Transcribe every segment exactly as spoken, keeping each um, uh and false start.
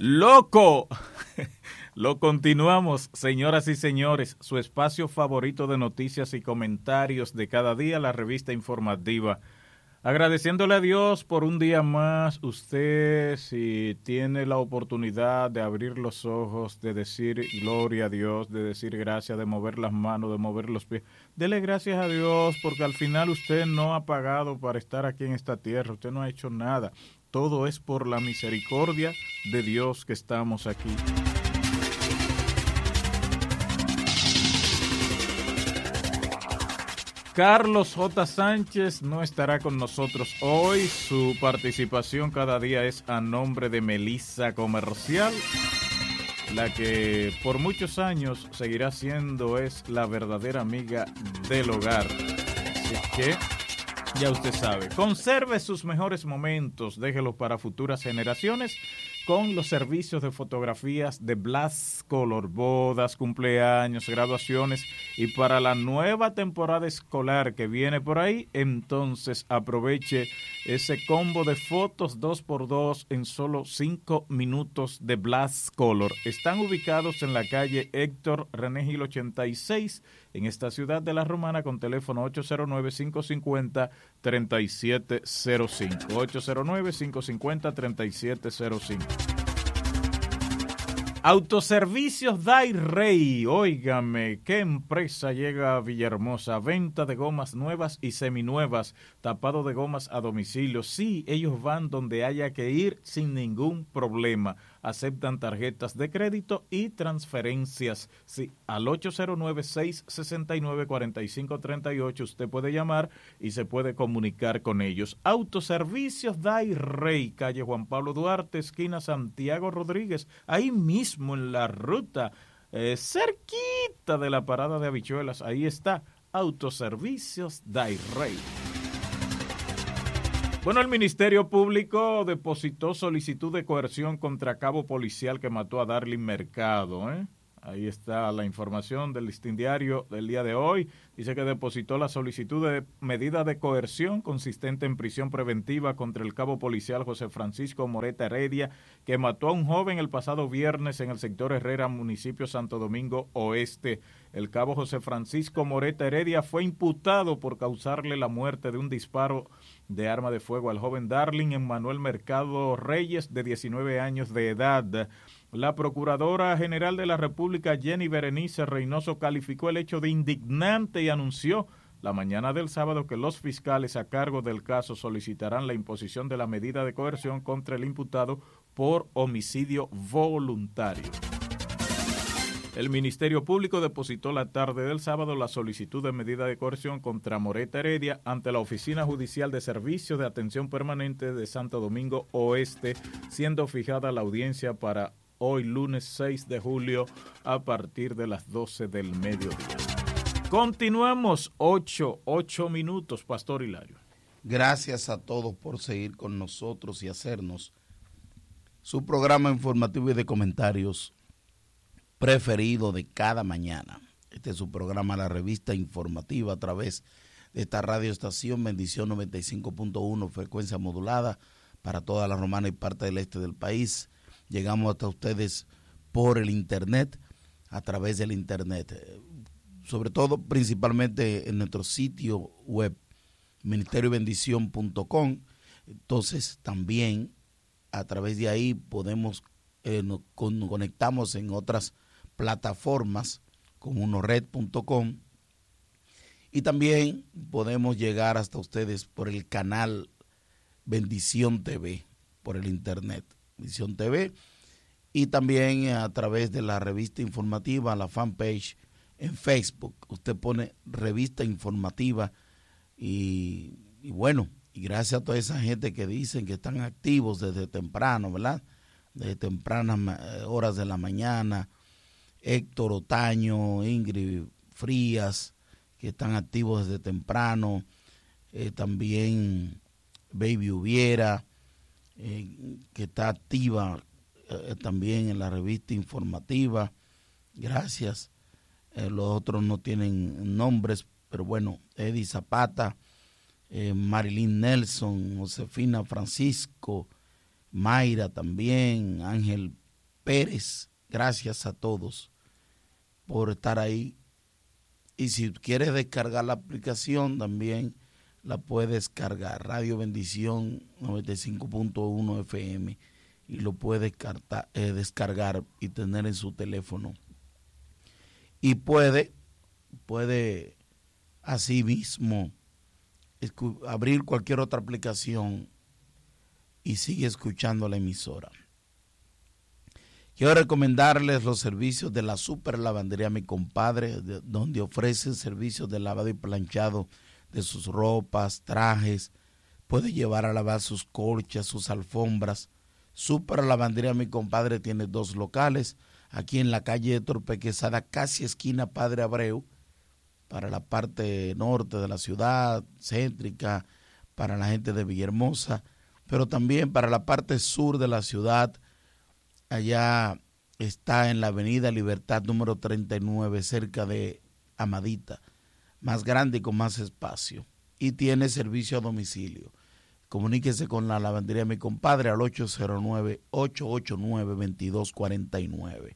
¡Loco! Lo continuamos, señoras y señores, su espacio favorito de noticias y comentarios de cada día, la revista informativa. Agradeciéndole a Dios por un día más, usted si tiene la oportunidad de abrir los ojos, de decir gloria a Dios, de decir gracias, de mover las manos, de mover los pies, dele gracias a Dios porque al final usted no ha pagado para estar aquí en esta tierra, usted no ha hecho nada. Todo es por la misericordia de Dios que estamos aquí. Carlos J. Sánchez no estará con nosotros hoy. Su participación cada día es a nombre de Melissa Comercial, la que por muchos años seguirá siendo es la verdadera amiga del hogar. Así que ya usted sabe, conserve sus mejores momentos, déjelos para futuras generaciones con los servicios de fotografías de Blast Color, bodas, cumpleaños, graduaciones y para la nueva temporada escolar que viene por ahí, entonces aproveche ese combo de fotos dos por dos en solo cinco minutos de Blast Color. Están ubicados en la calle Héctor René Gil ochenta y seis en esta ciudad de La Romana con teléfono ocho cero nueve, cinco cinco cero, tres siete cero cinco, ocho cero nueve, cinco cinco cero, tres siete cero cinco. Autoservicios Day Rey, óigame, ¿qué empresa llega a Villahermosa? Venta de gomas nuevas y seminuevas, tapado de gomas a domicilio. Sí, ellos van donde haya que ir sin ningún problema. Aceptan tarjetas de crédito y transferencias. Sí, al ocho cero nueve, seis seis nueve, cuatro cinco tres ocho usted puede llamar y se puede comunicar con ellos. Autoservicios Day Rey, calle Juan Pablo Duarte, esquina Santiago Rodríguez, ahí mismo en la ruta, eh, cerquita de la parada de Habichuelas, ahí está, Autoservicios Day Rey. Bueno, el Ministerio Público depositó solicitud de coerción contra cabo policial que mató a Darlin Mercado, ¿eh? Ahí está la información del Listín Diario del día de hoy. Dice que depositó la solicitud de medida de coerción consistente en prisión preventiva contra el cabo policial José Francisco Moreta Heredia, que mató a un joven el pasado viernes en el sector Herrera, municipio Santo Domingo Oeste. El cabo José Francisco Moreta Heredia fue imputado por causarle la muerte de un disparo de arma de fuego al joven Darlin Emmanuel Mercado Reyes, de diecinueve años de edad. La Procuradora General de la República, Jenny Berenice Reynoso, calificó el hecho de indignante y anunció la mañana del sábado que los fiscales a cargo del caso solicitarán la imposición de la medida de coerción contra el imputado por homicidio voluntario. El Ministerio Público depositó la tarde del sábado la solicitud de medida de coerción contra Moreta Heredia ante la Oficina Judicial de Servicios de Atención Permanente de Santo Domingo Oeste, siendo fijada la audiencia para hoy lunes seis de julio a partir de las doce del mediodía. Continuamos, ocho, ocho minutos, Pastor Hilario. Gracias a todos por seguir con nosotros y hacernos su programa informativo y de comentarios preferido de cada mañana. Este es su programa, la revista informativa, a través de esta radioestación Bendición noventa y cinco punto uno, frecuencia modulada para toda la Romana y parte del este del país. Llegamos hasta ustedes por el internet, a través del internet, sobre todo principalmente en nuestro sitio web ministerio bendición punto com. Entonces también a través de ahí podemos eh, nos con, conectamos en otras plataformas como unored punto com y también podemos llegar hasta ustedes por el canal Bendición T V, por el internet Bendición T V, y también a través de la revista informativa, la fanpage en Facebook. Usted pone revista informativa y, y bueno, y gracias a toda esa gente que dicen que están activos desde temprano, ¿verdad? Desde tempranas horas de la mañana. Héctor Otaño, Ingrid Frías, que están activos desde temprano. Eh, también Baby Hubiera, eh, que está activa eh, también en la revista informativa. Gracias. Eh, los otros no tienen nombres, pero bueno, Eddie Zapata, eh, Marilyn Nelson, Josefina Francisco, Mayra también, Ángel Pérez. Gracias a todos por estar ahí. Y si quieres descargar la aplicación, también la puedes cargar. Radio Bendición noventa y cinco punto uno F M. Y lo puede descartar, eh, descargar y tener en su teléfono. Y puede, puede así mismo abrir cualquier otra aplicación y sigue escuchando la emisora. Quiero recomendarles los servicios de la Super Lavandería Mi Compadre, de, donde ofrecen servicios de lavado y planchado de sus ropas, trajes. Puede llevar a lavar sus colchas, sus alfombras. Super Lavandería Mi Compadre tiene dos locales, aquí en la calle de Torpe Quesada, casi esquina Padre Abreu, para la parte norte de la ciudad, céntrica, para la gente de Villahermosa, pero también para la parte sur de la ciudad. Allá está en la avenida Libertad número treinta y nueve, cerca de Amadita, más grande y con más espacio. Y tiene servicio a domicilio. Comuníquese con la lavandería Mi Compadre al ocho cero nueve, ocho ocho nueve, dos dos cuatro nueve.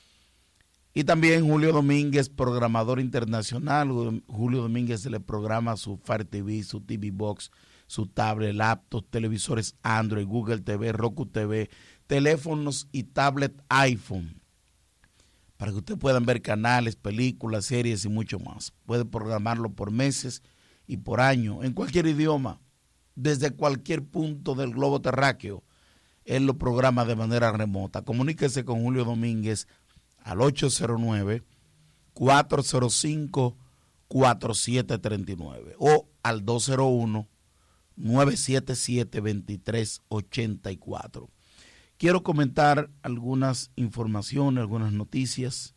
Y también Julio Domínguez, programador internacional. Julio Domínguez le programa su Fire T V, su T V Box, su tablet, laptop, televisores Android, Google T V, Roku T V, teléfonos y tablet iPhone, para que ustedes puedan ver canales, películas, series y mucho más. Puede programarlo por meses y por año, en cualquier idioma, desde cualquier punto del globo terráqueo. Él lo programa de manera remota. Comuníquese con Julio Domínguez al ocho cero nueve, cuatro cero cinco, cuatro siete tres nueve o al dos cero uno, nueve siete siete, dos tres ocho cuatro. Quiero comentar algunas informaciones, algunas noticias.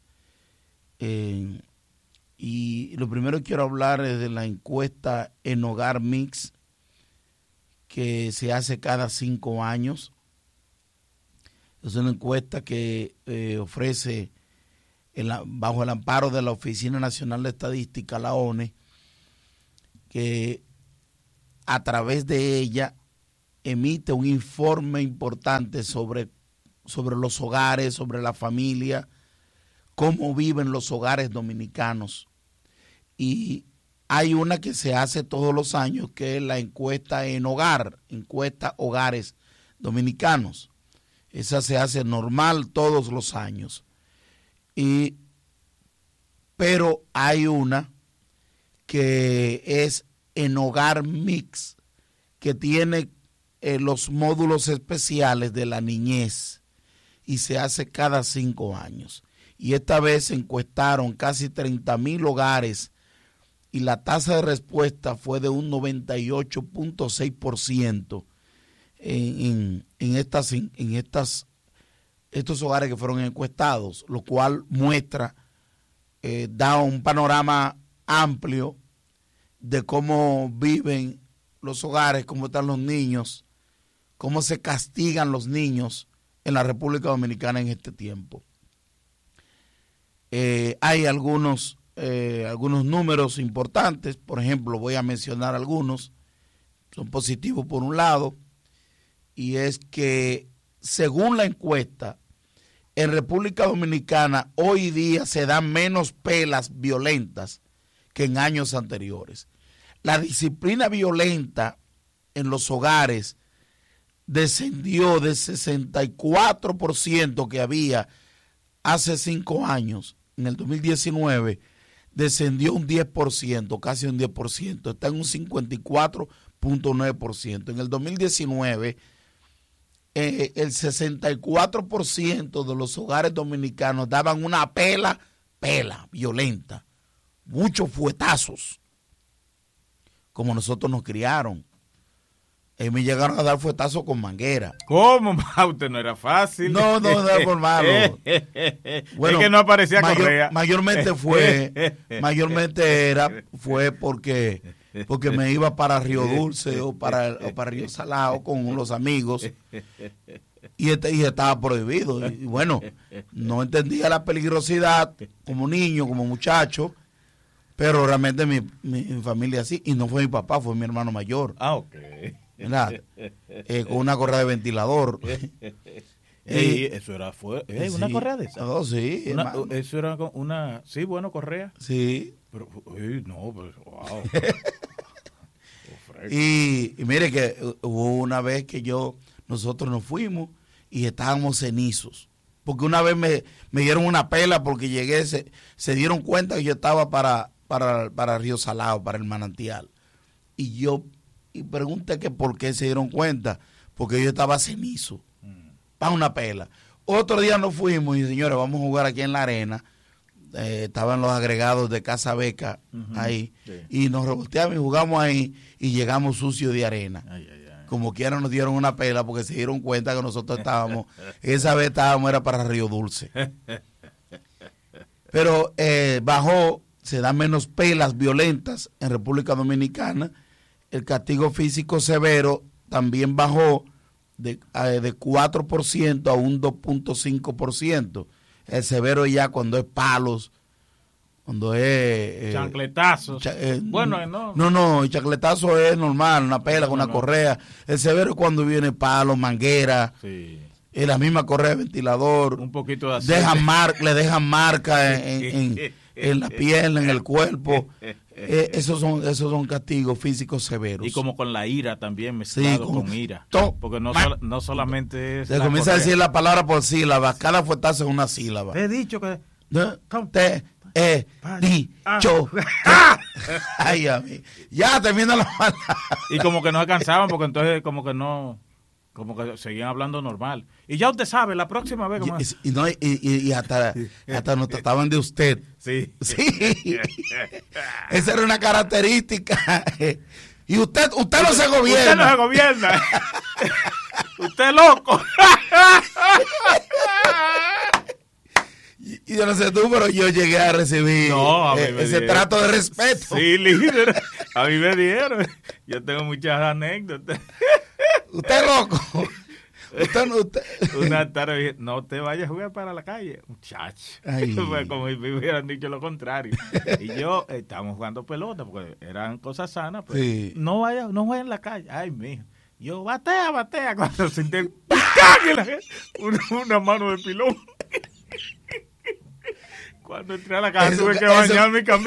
Eh, y lo primero que quiero hablar es de la encuesta En Hogar Mix, que se hace cada cinco años. Es una encuesta que eh, ofrece el, bajo el amparo de la Oficina Nacional de Estadística, la O N E, que a través de ella emite un informe importante sobre, sobre los hogares, sobre la familia, cómo viven los hogares dominicanos. Y hay una que se hace todos los años, que es la encuesta En Hogar, encuesta Hogares Dominicanos. Esa se hace normal todos los años. Y, pero hay una que es En Hogar Mix, que tiene eh, los módulos especiales de la niñez, y se hace cada cinco años. Y esta vez se encuestaron casi treinta mil hogares y la tasa de respuesta fue de un noventa y ocho punto seis por ciento en, en, en, estas, en estas, estos hogares que fueron encuestados, lo cual muestra, eh, da un panorama amplio de cómo viven los hogares, cómo están los niños, cómo se castigan los niños en la República Dominicana en este tiempo. Eh, hay algunos, eh, algunos números importantes, por ejemplo, voy a mencionar algunos, son positivos por un lado, y es que según la encuesta, en República Dominicana hoy día se dan menos pelas violentas que en años anteriores. La disciplina violenta en los hogares descendió de sesenta y cuatro por ciento que había hace cinco años, en el dos mil diecinueve, descendió un diez por ciento, casi un diez por ciento, está en un cincuenta y cuatro punto nueve por ciento. En el dos mil diecinueve, eh, el sesenta y cuatro por ciento de los hogares dominicanos daban una pela, pela violenta, muchos fuetazos, como nosotros nos criaron. Eh, me llegaron a dar fuetazos con manguera. ¿Cómo? Usted no era fácil. No, no, no era por malo. Bueno, es que no aparecía mayor, correa. Mayormente fue, mayormente era, fue porque, porque me iba para Río Dulce o para, o para Río Salado con los amigos y, este, y estaba prohibido. Y bueno, no entendía la peligrosidad como niño, como muchacho, pero realmente mi, mi, mi familia sí, y no fue mi papá, fue mi hermano mayor. Ah, ok. ¿Verdad? Eh, con una correa de ventilador. Ey, eso era fue, ey, sí. una correa de esa. Oh, sí. Una, eso era una, sí, bueno, correa. Sí. Pero, ey, no, pues, wow. y, y mire que hubo una vez que yo, nosotros nos fuimos y estábamos cenizos. Porque una vez me, me dieron una pela porque llegué, se, se dieron cuenta que yo estaba para, para, para Río Salado, para el manantial. Y yo y pregunté que por qué se dieron cuenta, porque yo estaba cenizo. Para una pela. Otro día nos fuimos y señores, vamos a jugar aquí en la arena. Eh, estaban los agregados de Casa Beca uh-huh, ahí. Sí. Y nos revolteamos y jugamos ahí y llegamos sucios de arena. Ay, ay, ay. Como quiera nos dieron una pela porque se dieron cuenta que nosotros estábamos, esa vez estábamos, era para Río Dulce. Pero eh, bajó, se dan menos pelas violentas en República Dominicana. El castigo físico severo también bajó de, de cuatro por ciento a un dos punto cinco por ciento. El severo ya cuando es palos, cuando es... Eh, chancletazos. Cha, eh, bueno, no. No, no, el chancletazo es normal, una pela con no, una no. correa. El severo es cuando viene palos, manguera, sí. eh, la misma correa de ventilador. Un poquito de aceite. Dejan mar, le dejan marca en, en, en, en la piel, en el cuerpo. Eh, esos son esos son castigos físicos severos. Y como con la ira también, mezclado sí, con, con ira. To, porque no, sol, no solamente es. Se comienza correa. A decir la palabra por sílabas, cada fuetazo es una sílaba. He dicho que. No, te he dicho. Ah. Ay, a mí. Ya termina la palabra. Y como que no alcanzaban, porque entonces, como que no. Como que seguían hablando normal. Y ya usted sabe, la próxima vez... Como... Y, y, no, y, y hasta, hasta nos trataban de usted. Sí. Sí. Esa era una característica. Y usted usted no se gobierna. Usted no se gobierna. Usted es loco. Y yo no sé tú, pero yo llegué a recibir no, a eh, ese dieron. Trato de respeto. Sí, líder. A mí me dieron. Yo tengo muchas anécdotas. Usted es loco. Usted no, usted... Una tarde no te vayas a jugar para la calle, muchacho. Como si me hubieran dicho lo contrario. Y yo, eh, estábamos jugando pelota, porque eran cosas sanas, pero sí. no vaya, no jueguen en la calle. Ay, mijo. Yo, batea, batea. Cuando sentí una, una mano de pilón. Cuando entré a la casa eso, tuve que bañar mi camisa.